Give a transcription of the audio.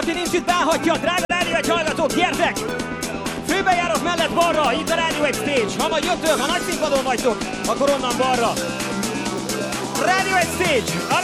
Aki nincs itt, behatja, drága Rádió egy hallgatók, gyertek! Főbejárat mellett balra, itt a Rádió egy Stage. Ha majd jöttök, ha nagy színpadon vagytok, akkor onnan balra. Rádió egy Stage!